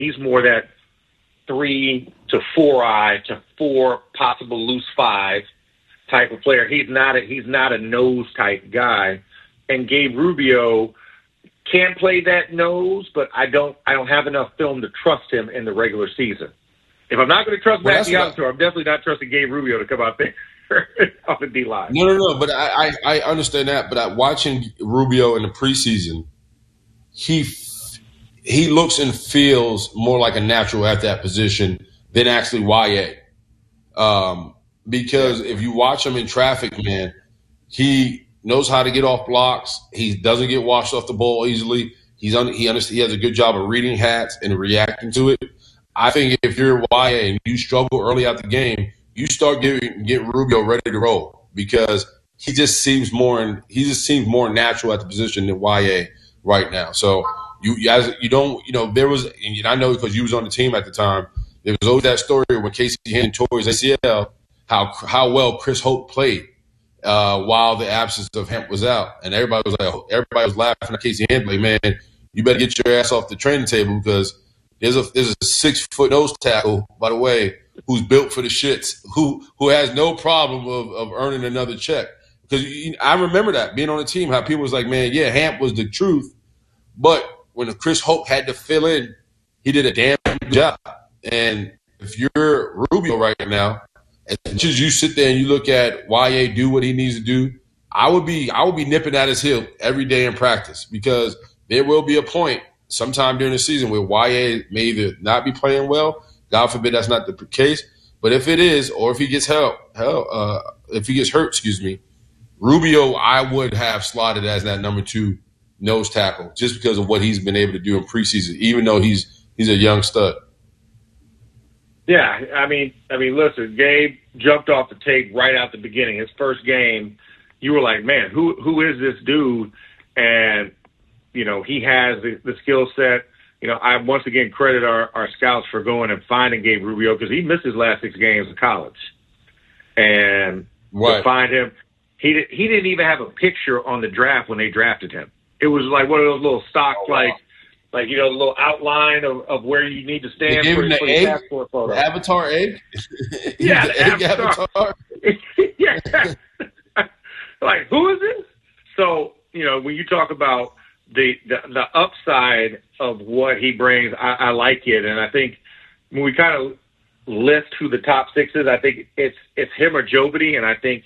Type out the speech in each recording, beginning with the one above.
He's more that 3 to 4 eye to 4 possible loose 5 type of player. He's not a nose type guy. And Gabe Rubio can play that nose, but I don't have enough film to trust him in the regular season. If I'm not going to trust Matt Diablo, I'm definitely not trusting Gabe Rubio to come out there on the D line. No. But I understand that. But watching Rubio in the preseason, he looks and feels more like a natural at that position than actually YA. Because if you watch him in traffic, man, he knows how to get off blocks. He doesn't get washed off the ball easily. He has a good job of reading hats and reacting to it. I think if you're YA and you struggle early out the game, you start getting Rubio ready to roll because he just seems more natural at the position than YA right now. So there was, and I know because you was on the team at the time, there was always that story when Casey Hampton tore his ACL, how well Chris Hope played while the absence of Hemp was out, and everybody was laughing at Casey Hampton, like, man, you better get your ass off the training table because there's a 6-foot nose tackle, by the way, who's built for the shits, who has no problem of earning another check. Because I remember that being on the team, how people was like, man, yeah, Hamp was the truth, but when Chris Hope had to fill in, he did a damn good job. And if you're Rubio right now, as much as you sit there and you look at YA do what he needs to do, I would be nipping at his heel every day in practice because there will be a point sometime during the season where YA may either not be playing well. God forbid that's not the case. But if it is, or if he gets hurt, Rubio, I would have slotted as that number 2 nose tackle just because of what he's been able to do in preseason, even though he's a young stud. Yeah, I mean, listen, Gabe jumped off the tape right out the beginning. His first game, you were like, man, who is this dude? And, he has the skill set. I once again credit our scouts for going and finding Gabe Rubio because he missed his last 6 games in college. And to find him, he didn't even have a picture on the draft when they drafted him. It was like one of those little stock, the little outline of where you need to stand for your passport photo. The avatar egg? Yeah, the avatar. Yeah. Like, who is this? So, when you talk about the upside of what he brings, I like it. And I think when we kind of list who the top 6 is, I think it's him or Jobity. And I think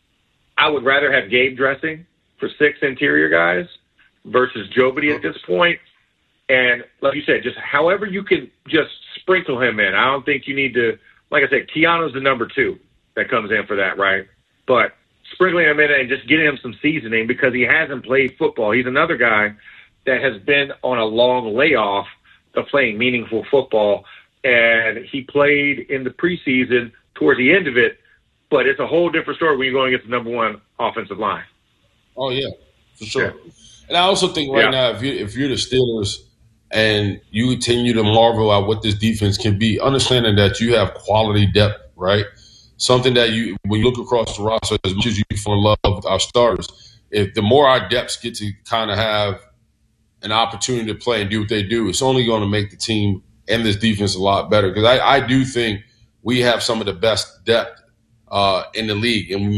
I would rather have Gabe dressing for 6 interior guys versus Jobity at this point. And like you said, just however you can just sprinkle him in. I don't think you need to, like I said, Keanu's the number 2 that comes in for that, right? But sprinkling him in and just getting him some seasoning because he hasn't played football. He's another guy that has been on a long layoff of playing meaningful football. And he played in the preseason towards the end of it, but it's a whole different story when you're going against the number 1 offensive line. Oh, yeah, for sure. Yeah. And I also think now, if you're the Steelers and you continue to marvel at what this defense can be, understanding that you have quality depth, right? Something that when you look across the roster, as much as you fall in love with our starters, if the more our depths get to kind of have an opportunity to play and do what they do, it's only going to make the team and this defense a lot better. Because I do think we have some of the best depth in the league. And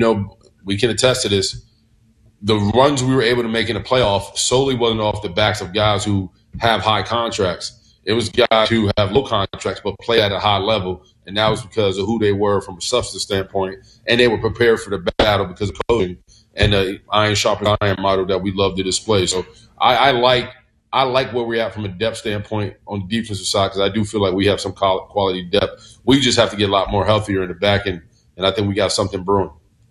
we can attest to this. The runs we were able to make in the playoff solely wasn't off the backs of guys who have high contracts. It was guys who have low contracts but play at a high level, and that was because of who they were from a substance standpoint, and they were prepared for the battle because of coaching and the iron sharpens iron model that we love to display. So I like where we're at from a depth standpoint on the defensive side because I do feel like we have some quality depth. We just have to get a lot more healthier in the back end, and I think we got something brewing.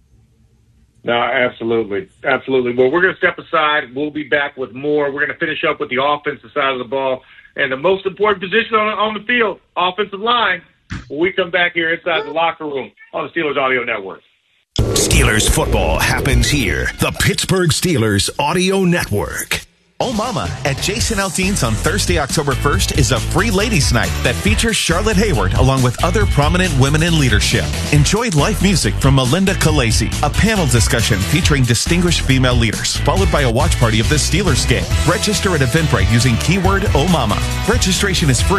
No, absolutely. Absolutely. Well, we're going to step aside. We'll be back with more. We're going to finish up with the offensive side of the ball and the most important position on the field, offensive line, when we come back here inside the locker room on the Steelers Audio Network. Steelers football happens here. The Pittsburgh Steelers Audio Network. Oh Mama at Jason Aldean's on Thursday, October 1st is a free ladies' night that features Charlotte Hayward along with other prominent women in leadership. Enjoy live music from Melinda Calesi, a panel discussion featuring distinguished female leaders, followed by a watch party of the Steelers game. Register at Eventbrite using keyword Oh Mama. Registration is free.